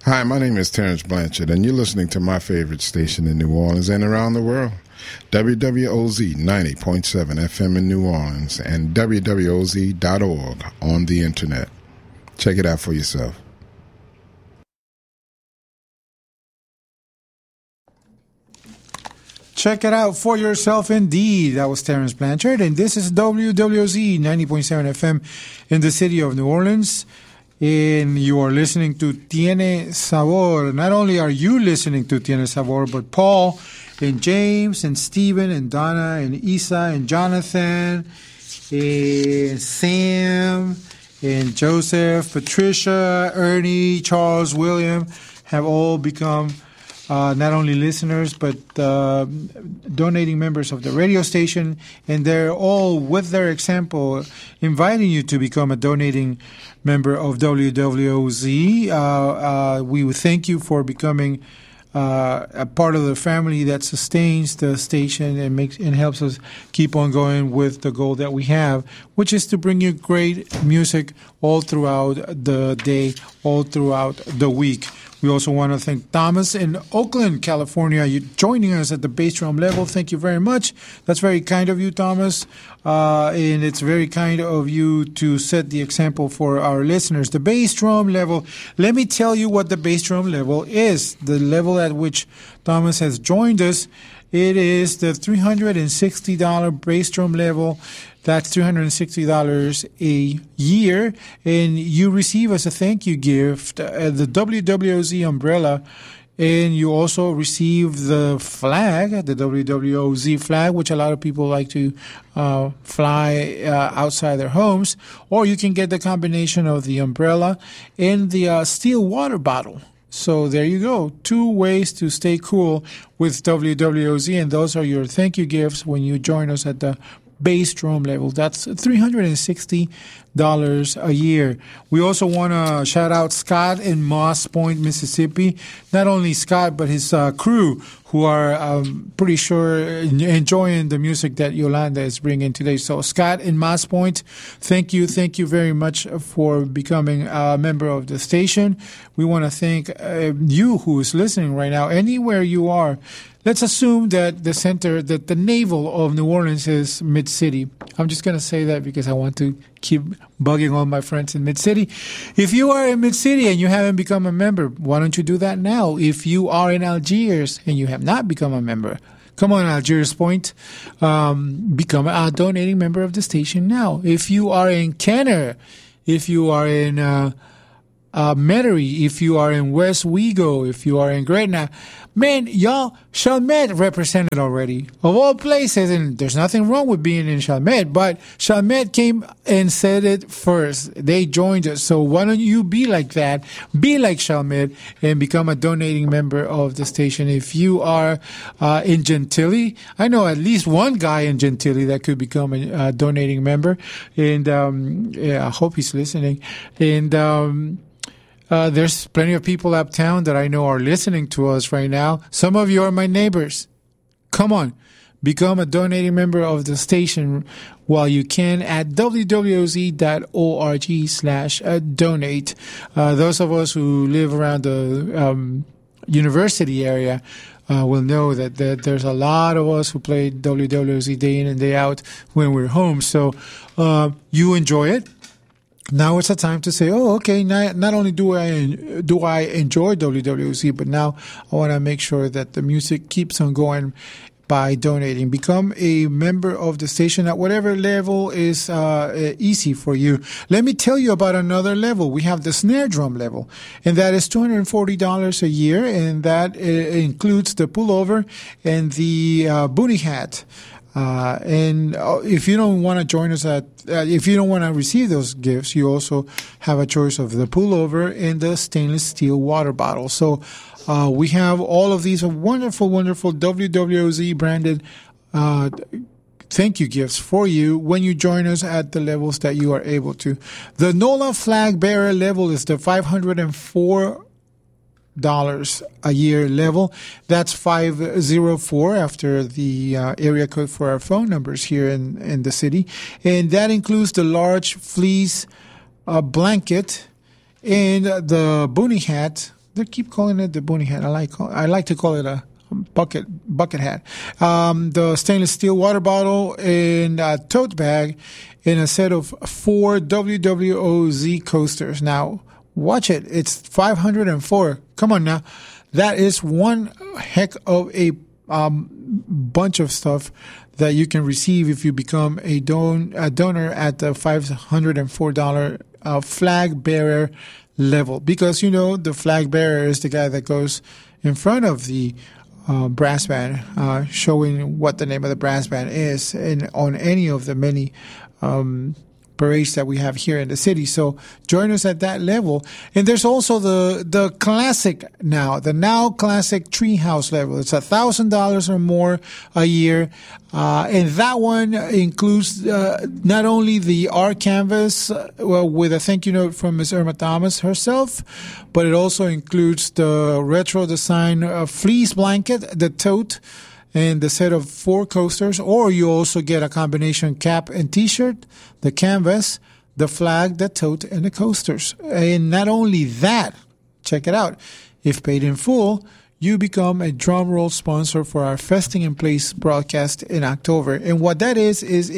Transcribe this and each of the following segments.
Hi, my name is Terrence Blanchard, and you're listening to my favorite station in New Orleans and around the world, WWOZ 90.7 FM in New Orleans and WWOZ.org on the internet. Check it out for yourself. Check it out for yourself indeed. That was Terrence Blanchard, and this is WWOZ 90.7 FM in the city of New Orleans. And you are listening to Tiene Sabor. Not only are you listening to Tiene Sabor, but Paul and James and Stephen and Donna and Isa and Jonathan and Sam and Joseph, Patricia, Ernie, Charles, William have all become not only listeners, but donating members of the radio station, and they're all, with their example, inviting you to become a donating member of WWOZ. We would thank you for becoming a part of the family that sustains the station and helps us keep on going with the goal that we have, which is to bring you great music all throughout the day, all throughout the week. We also want to thank Thomas in Oakland, California. You're joining us at the bass drum level. Thank you very much. That's very kind of you, Thomas. And it's very kind of you to set the example for our listeners. The bass drum level, let me tell you what the bass drum level is. The level at which Thomas has joined us, it is the $360 bass drum level. That's $360 a year, and you receive as a thank you gift the WWOZ umbrella, and you also receive the flag, the WWOZ flag, which a lot of people like to fly outside their homes, or you can get the combination of the umbrella and the steel water bottle. So there you go. 2 ways to stay cool with WWOZ, and those are your thank you gifts when you join us at the bass drum level. That's $360 a year. We also want to shout out Scott in Moss Point, Mississippi. Not only Scott, but his crew, who are pretty sure enjoying the music that Yolanda is bringing today. So Scott in Moss Point, thank you very much for becoming a member of the station. We want to thank you who is listening right now, anywhere you are. Let's assume that the navel of New Orleans is Mid-City. I'm just going to say that because I want to keep bugging all my friends in Mid-City. If you are in Mid-City and you haven't become a member, why don't you do that now? If you are in Algiers and you have not become a member, come on, Algiers Point, become a donating member of the station now. If you are in Kenner, if you are in Metairie, if you are in West Wego, if you are in Gretna, man, y'all, Chalmette represented already. Of all places, and there's nothing wrong with being in Chalmette, but Chalmette came and said it first. They joined us. So why don't you be like that? Be like Chalmette and become a donating member of the station. If you are in Gentilly, I know at least one guy in Gentilly that could become a donating member. And I hope he's listening. And there's plenty of people uptown that I know are listening to us right now. Some of you are my neighbors. Come on. Become a donating member of the station while you can at www.org/donate. Those of us who live around the university area will know that there's a lot of us who play WWOZ day in and day out when we're home. So you enjoy it. Now it's a time to say, oh, okay, not only do I enjoy WWOZ, but now I want to make sure that the music keeps on going by donating. Become a member of the station at whatever level is easy for you. Let me tell you about another level. We have the snare drum level, and that is $240 a year, and that includes the pullover and the boonie hat. And if you don't want to join us if you don't want to receive those gifts, you also have a choice of the pullover and the stainless steel water bottle. So, we have all of these wonderful, wonderful WWOZ branded, thank you gifts for you when you join us at the levels that you are able to. The NOLA flag bearer level is the $504 a year level. That's 504 after the area code for our phone numbers here in the city. And that includes the large fleece blanket and the boonie hat They keep calling it the boonie hat. I like to call it a bucket hat. The stainless steel water bottle and a tote bag in a set of 4 WWOZ coasters. Now, watch it. It's 504. Come on now. That is one heck of a bunch of stuff that you can receive if you become a donor at the $504 flag bearer level. Because, the flag bearer is the guy that goes in front of the brass band, showing what the name of the brass band is on any of the many parades that we have here in the city. So join us at that level. And there's also the classic the now classic treehouse level. It's $1,000 or more a year. And that one includes not only the art canvas with a thank you note from Ms. Irma Thomas herself, but it also includes the retro design fleece blanket, the tote, and the set of 4 coasters, or you also get a combination cap and T-shirt, the canvas, the flag, the tote, and the coasters. And not only that, check it out, if paid in full, you become a drum roll sponsor for our Festing in Place broadcast in October. And what that is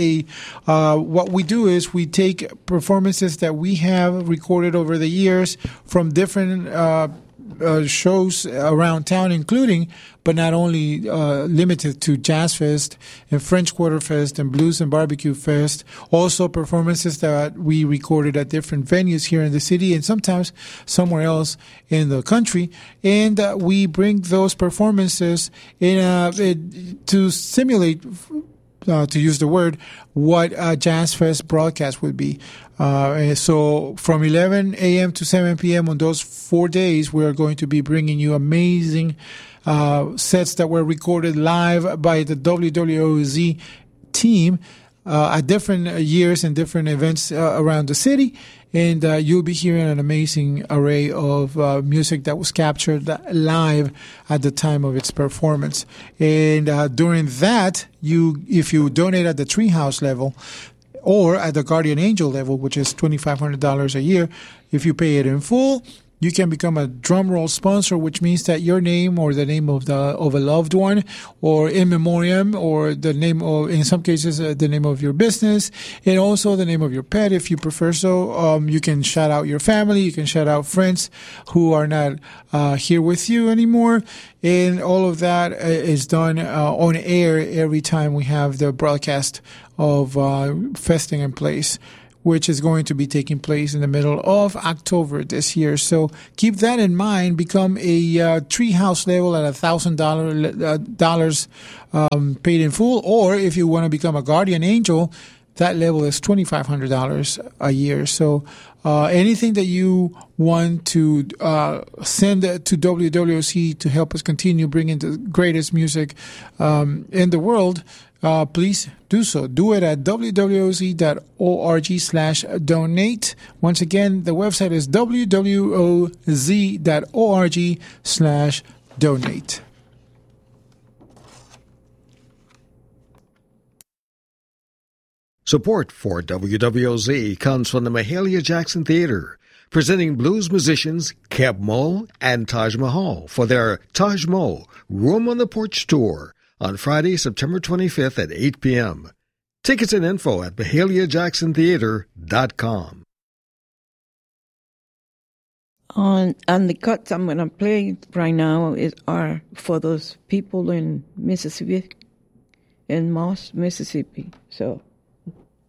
what we do is we take performances that we have recorded over the years from different shows around town, including, but not only limited to Jazz Fest and French Quarter Fest and Blues and Barbecue Fest, also performances that we recorded at different venues here in the city and sometimes somewhere else in the country. And we bring those performances to simulate, to use the word, what a Jazz Fest broadcast would be. So from 11 a.m. to 7 p.m. on those 4 days, we are going to be bringing you amazing sets that were recorded live by the WWOZ team at different years and different events around the city. And you'll be hearing an amazing array of music that was captured live at the time of its performance. And during that, if you donate at the Treehouse level or at the Guardian Angel level, which is $2,500 a year, if you pay it in full, you can become a drum roll sponsor, which means that your name or the name of a loved one, or in memoriam, or the name of, in some cases, the name of your business, and also the name of your pet, if you prefer so. You can shout out your family, you can shout out friends who are not here with you anymore, and all of that is done on air every time we have the broadcast of Festing in Place, which is going to be taking place in the middle of October this year. So keep that in mind. Become a Treehouse level at $1,000 paid in full. Or if you want to become a Guardian Angel, that level is $2,500 a year. So anything that you want to send to WWOC to help us continue bringing the greatest music in the world, please do so. Do it at wwoz.org/donate. Once again, the website is wwoz.org/donate. Support for WWOZ comes from the Mahalia Jackson Theater, presenting blues musicians Keb Mo and Taj Mahal for their Taj Mo Room on the Porch tour on Friday, September 25th at 8 p.m. Tickets and info at MahaliaJacksonTheater.com. And the cuts I'm going to play right now are for those people in Mississippi, in Moss, Mississippi. So